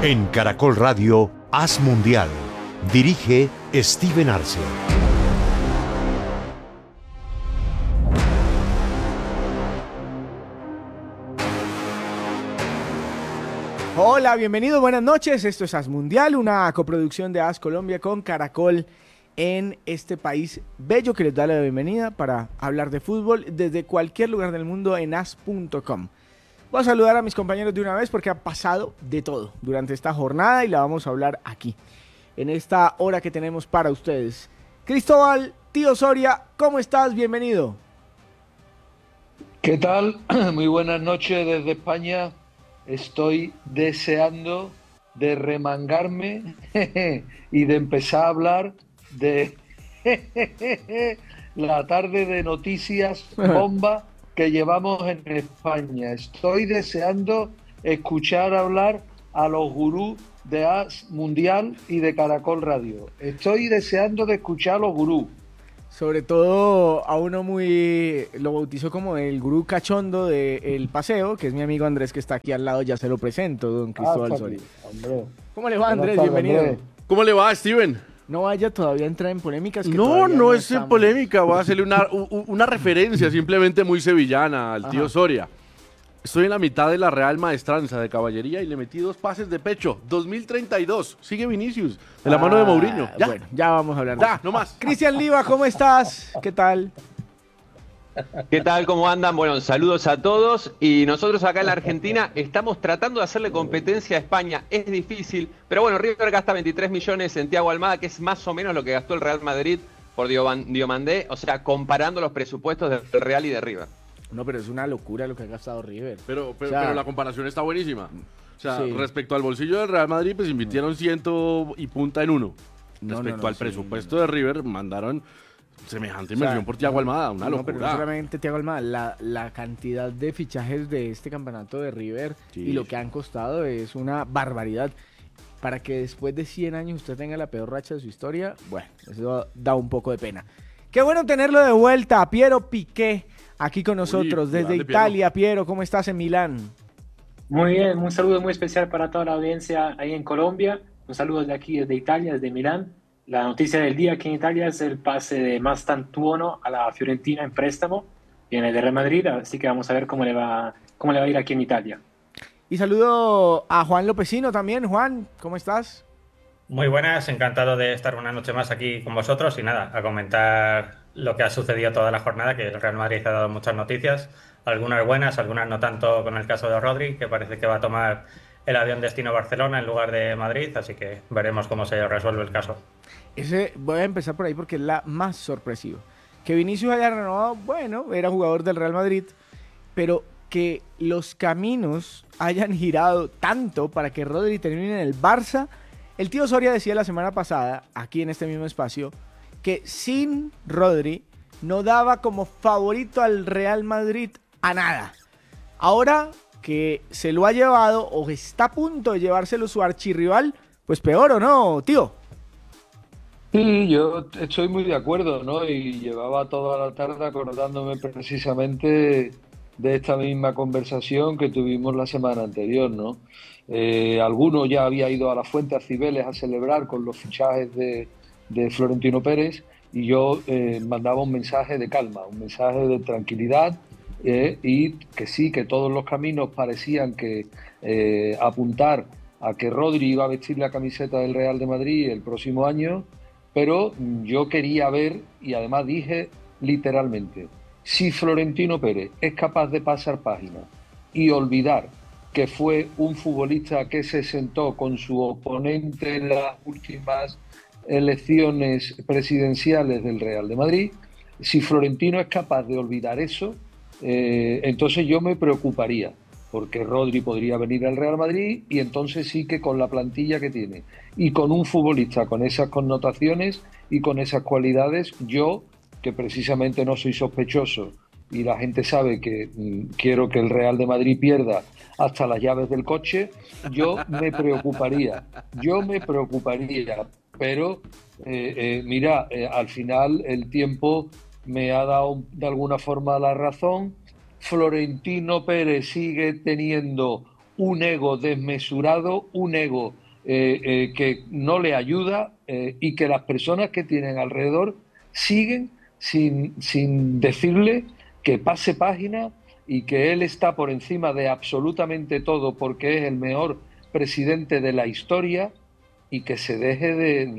En Caracol Radio, Haz Mundial. Dirige Steven Arce. Hola, bienvenidos, buenas noches. Esto es Haz Mundial, una coproducción de Haz Colombia con Caracol en este país bello que les da la bienvenida para hablar de fútbol desde cualquier lugar del mundo en haz.com. Voy a saludar a mis compañeros de una vez porque ha pasado de todo durante esta jornada y la vamos a hablar aquí, en esta hora que tenemos para ustedes. Cristóbal, tío Soria, ¿cómo estás? Bienvenido. ¿Qué tal? Muy buenas noches desde España. Estoy deseando de remangarme y de empezar a hablar de la tarde de noticias bomba que llevamos en España. Estoy deseando escuchar hablar a los gurús de Haz Mundial y de Caracol Radio. Estoy deseando de escuchar a los gurús. Sobre todo a uno lo bautizó como el gurú cachondo del paseo, que es mi amigo Andrés, que está aquí al lado. Ya se lo presento, don Cristóbal Soria. ¿Cómo le va, Andrés? Bienvenido. Andrés. ¿Cómo le va, Steven? No vaya todavía a entrar en polémicas. No es en polémica, voy a hacerle una referencia simplemente muy sevillana al tío Soria. Estoy en la mitad de la Real Maestranza de Caballería y le metí 2 pases de pecho. 2032, sigue Vinicius, de la mano de Mourinho. Ya. Bueno, ya vamos a hablar. Ya, no más. Cristian Liva, ¿cómo estás? ¿Qué tal? ¿Qué tal? ¿Cómo andan? Bueno, saludos a todos. Y nosotros acá en la Argentina estamos tratando de hacerle competencia a España. Es difícil, pero bueno, River gasta 23 millones en Thiago Almada, que es más o menos lo que gastó el Real Madrid por Diomandé. O sea, comparando los presupuestos del Real y de River. No, pero es una locura lo que ha gastado River. Pero la comparación está buenísima. O sea, sí. Respecto al bolsillo del Real Madrid, pues invirtieron 100 y punta en uno. Respecto al presupuesto de River, mandaron semejante inversión por Thiago Almada, una locura. Pero no solamente Thiago Almada, la cantidad de fichajes de este campeonato de River y lo que han costado es una barbaridad. Para que después de 100 años usted tenga la peor racha de su historia, bueno, eso da un poco de pena. Qué bueno tenerlo de vuelta, Piero Piqué, aquí con nosotros desde Italia. Piero, ¿cómo estás en Milán? Muy bien, un saludo muy especial para toda la audiencia ahí en Colombia. Un saludo de aquí desde Italia, desde Milán. La noticia del día aquí en Italia es el pase de Mastantuono a la Fiorentina en préstamo. Viene de Real Madrid, así que vamos a ver cómo le va a ir aquí en Italia. Y saludo a Juan Lopecino también. Juan, ¿cómo estás? Muy buenas, encantado de estar una noche más aquí con vosotros y nada, a comentar lo que ha sucedido toda la jornada, que el Real Madrid ha dado muchas noticias, algunas buenas, algunas no tanto, con el caso de Rodri, que parece que va a tomar el avión destino Barcelona en lugar de Madrid, así que veremos cómo se resuelve el caso. Voy a empezar por ahí porque es la más sorpresiva. Que Vinicius haya renovado, bueno, era jugador del Real Madrid, pero que los caminos hayan girado tanto para que Rodri termine en el Barça. El tío Soria decía la semana pasada, aquí en este mismo espacio, que sin Rodri no daba como favorito al Real Madrid a nada. Ahora que se lo ha llevado o está a punto de llevárselo su archirrival, pues peor, ¿o no, tío? Sí, yo estoy muy de acuerdo, ¿no? Y llevaba toda la tarde acordándome precisamente de esta misma conversación que tuvimos la semana anterior, ¿no? Alguno ya había ido a la Fuente a Cibeles a celebrar con los fichajes de Florentino Pérez y yo mandaba un mensaje de calma, un mensaje de tranquilidad y que sí, que todos los caminos parecían que apuntar a que Rodri iba a vestir la camiseta del Real de Madrid el próximo año, pero yo quería ver, y además dije literalmente, si Florentino Pérez es capaz de pasar página y olvidar que fue un futbolista que se sentó con su oponente en las últimas elecciones presidenciales del Real de Madrid, si Florentino es capaz de olvidar eso, entonces yo me preocuparía, porque Rodri podría venir al Real Madrid y entonces sí que con la plantilla que tiene y con un futbolista con esas connotaciones y con esas cualidades, yo, que precisamente no soy sospechoso y la gente sabe que quiero que el Real de Madrid pierda hasta las llaves del coche, yo me preocuparía, pero mira, al final el tiempo me ha dado de alguna forma la razón. Florentino Pérez sigue teniendo un ego desmesurado, un ego que no le ayuda y que las personas que tienen alrededor siguen sin decirle que pase página y que él está por encima de absolutamente todo porque es el mejor presidente de la historia y que se deje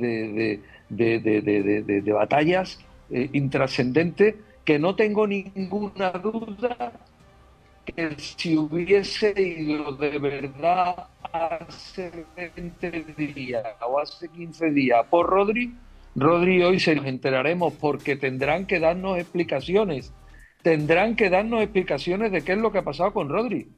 de batallas intrascendentes, que no tengo ninguna duda que si hubiese ido de verdad hace 20 días o hace 15 días por Rodri hoy se nos enteraremos, porque tendrán que darnos explicaciones de qué es lo que ha pasado con Rodri.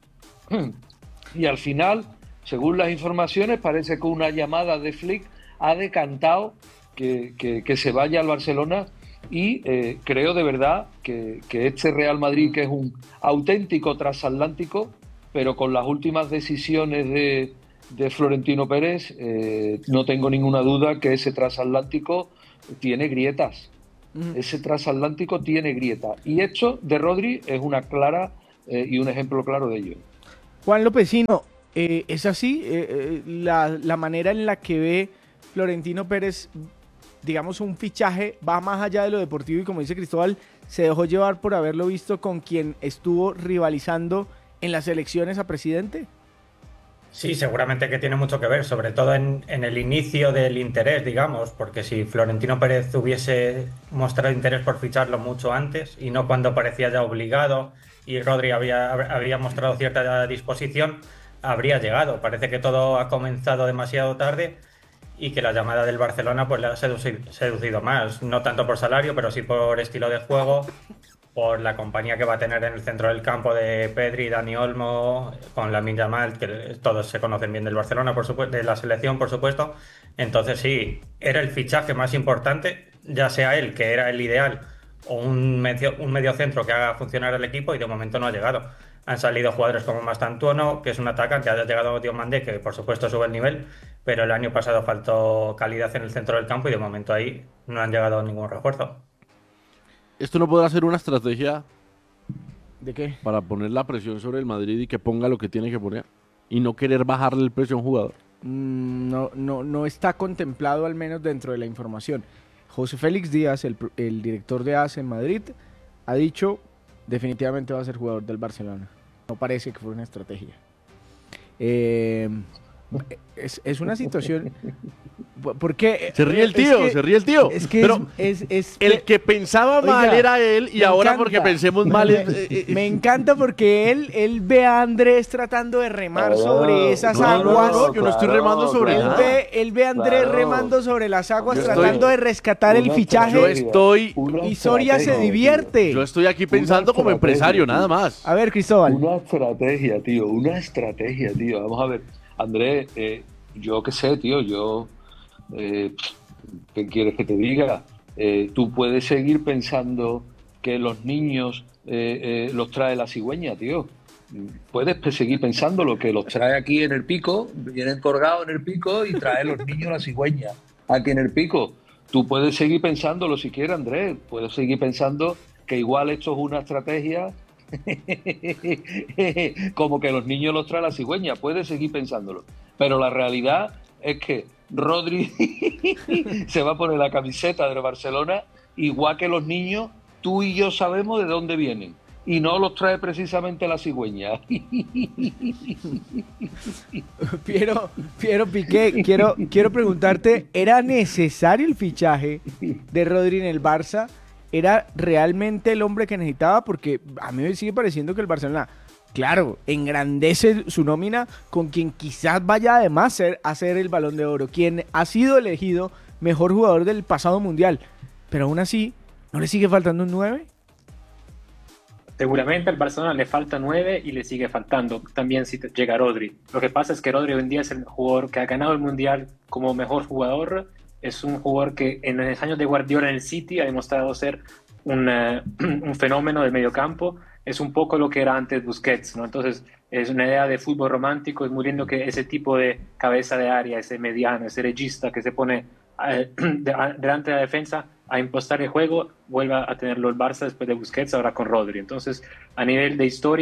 Y al final, según las informaciones, parece que una llamada de Flick ha decantado que se vaya al Barcelona. Y creo de verdad que este Real Madrid, que es un auténtico transatlántico, pero con las últimas decisiones de Florentino Pérez, no tengo ninguna duda que ese transatlántico tiene grietas. Ese transatlántico tiene grietas. Y esto de Rodri es una clara y un ejemplo claro de ello. Juan Lopezino, ¿es así la manera en la que ve Florentino Pérez, digamos, un fichaje va más allá de lo deportivo y, como dice Cristóbal, se dejó llevar por haberlo visto con quien estuvo rivalizando en las elecciones a presidente? Sí, seguramente que tiene mucho que ver, sobre todo en el inicio del interés, digamos, porque si Florentino Pérez hubiese mostrado interés por ficharlo mucho antes y no cuando parecía ya obligado y Rodri había mostrado cierta disposición, habría llegado. Parece que todo ha comenzado demasiado tarde y que la llamada del Barcelona pues le ha seducido más, no tanto por salario, pero sí por estilo de juego, por la compañía que va a tener en el centro del campo de Pedri, Dani Olmo, con Lamine Yamal, que todos se conocen bien del Barcelona, por supuesto, de la selección, por supuesto. Entonces sí, era el fichaje más importante, ya sea él, que era el ideal, o un mediocentro que haga funcionar el equipo, y de momento no ha llegado. Han salido jugadores como Mastantuono, que es un atacante, ha llegado Diomandé, que por supuesto sube el nivel, pero el año pasado faltó calidad en el centro del campo y de momento ahí no han llegado ningún refuerzo. ¿Esto no podrá ser una estrategia ¿De qué? para poner la presión sobre el Madrid y que ponga lo que tiene que poner y no querer bajarle el precio a un jugador? No está contemplado, al menos dentro de la información. José Félix Díaz, el director de AS en Madrid, ha dicho definitivamente va a ser jugador del Barcelona. No parece que fue una estrategia. Es una situación... Porque se ríe el tío. Es que pero el que pensaba mal era él y ahora encanta, porque pensemos mal... Me encanta porque él ve a Andrés tratando de remar sobre esas aguas. No, yo no estoy remando sobre nada. Él ve a Andrés remando sobre las aguas, tratando de rescatar el fichaje. Y Soria se divierte. Yo estoy aquí pensando como empresario, nada más. A ver, Cristóbal. Una estrategia, tío. Vamos a ver. Andrés, yo qué sé, tío, ¿qué quieres que te diga? Tú puedes seguir pensando que los niños los trae la cigüeña, tío. Puedes seguir pensando lo que los trae aquí en el Pico, vienen colgados en el Pico y trae los niños la cigüeña aquí en el Pico. Tú puedes seguir pensándolo si quieres, Andrés. Puedes seguir pensando que igual esto es una estrategia como que los niños los trae la cigüeña. Puedes seguir pensándolo. Pero la realidad es que Rodri se va a poner la camiseta del Barcelona, igual que los niños, tú y yo sabemos de dónde vienen. Y no los trae precisamente la cigüeña. Piero Piqué, quiero preguntarte, ¿era necesario el fichaje de Rodri en el Barça? ¿Era realmente el hombre que necesitaba? Porque a mí me sigue pareciendo que el Barcelona, claro, engrandece su nómina con quien quizás vaya además a ser el Balón de Oro, quien ha sido elegido mejor jugador del pasado Mundial. Pero aún así, ¿no le sigue faltando un 9? Seguramente al Barcelona le falta 9 y le sigue faltando también si llega Rodri. Lo que pasa es que Rodri hoy en día es el jugador que ha ganado el Mundial como mejor jugador. Es un jugador que en los años de Guardiola en el City ha demostrado ser un fenómeno del mediocampo. Es un poco lo que era antes Busquets, ¿no? Entonces es una idea de fútbol romántico. Es muy lindo que ese tipo de cabeza de área, ese mediano, ese regista que se pone delante de la defensa a impostar el juego, vuelva a tenerlo el Barça después de Busquets, ahora con Rodri. Entonces, a nivel de historia,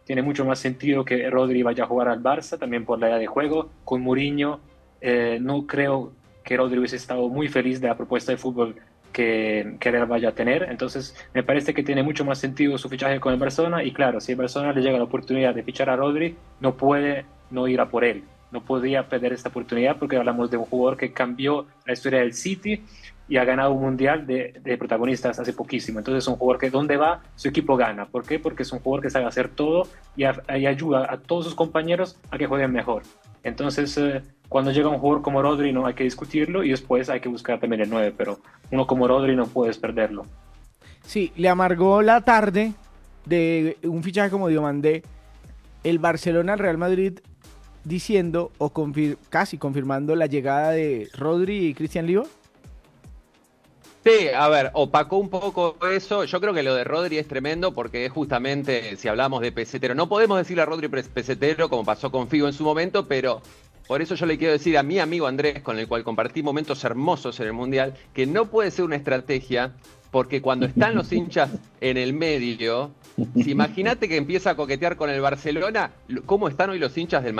tiene mucho más sentido que Rodri vaya a jugar al Barça, también por la idea de juego. Con Mourinho, no creo que Rodri hubiese estado muy feliz de la propuesta de fútbol que él vaya a tener. Entonces, me parece que tiene mucho más sentido su fichaje con el Barcelona. Y claro, si el Barcelona le llega la oportunidad de fichar a Rodri, no puede no ir a por él. No podía perder esta oportunidad porque hablamos de un jugador que cambió la historia del City y ha ganado un mundial de protagonistas hace poquísimo. Entonces es un jugador que donde va, su equipo gana. ¿Por qué? Porque es un jugador que sabe hacer todo y ayuda a todos sus compañeros a que jueguen mejor. Entonces, cuando llega un jugador como Rodri, no hay que discutirlo y después hay que buscar también el 9, pero uno como Rodri no puedes perderlo. Sí, le amargó la tarde de un fichaje como Diomandé el Barcelona al Real Madrid diciendo o casi confirmando la llegada de Rodri y Cristian Liva. Sí, a ver, opacó un poco eso. Yo creo que lo de Rodri es tremendo porque es justamente, si hablamos de pesetero, no podemos decirle a Rodri pesetero como pasó con Figo en su momento, pero por eso yo le quiero decir a mi amigo Andrés, con el cual compartí momentos hermosos en el Mundial, que no puede ser una estrategia porque cuando están los hinchas en el medio, si imagínate que empieza a coquetear con el Barcelona, ¿cómo están hoy los hinchas del